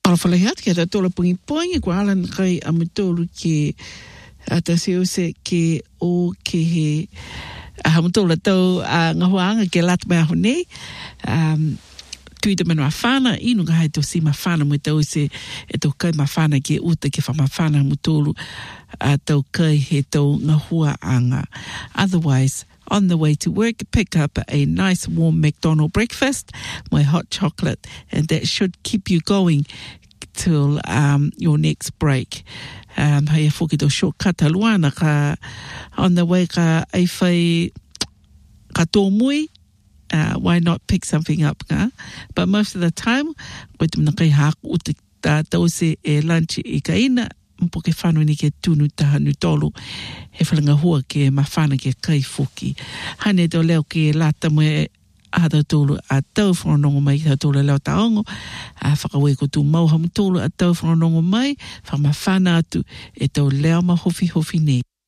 Alafalahiat ke tatola pungi ko alan kai amutolu ke ataseo se ke o ke he amutola tau ngahuanga ke lat mea hone tuida manu mawhana inu ka hai to si mawhana mo tau se e tau kai mawhana ke uta ke wha mawhana amutolu tau kai he tau ngahua anga. Otherwise, on the way to work, pick up a nice warm McDonald's breakfast, my hot chocolate, and that should keep you going till your next break. Hei a whuki tō shortcut aluana ka on the way ka ai whai ka tō mui, why not pick something up ka? But most of the time, koe te mana kai haku uta tau se e lunch I ka ina, mpo ke whanau ni ke tunu tahanu tolu he whalanga hua ke mawhana ke kai whuki. Hane tō leo ke lata mo e ahata tolu a tau whanongo mai ka tolu leo taongo whakawe ko tū mauhamu tolu a tau whanongo mai whamawhana atu e tau leo ma hofi nei.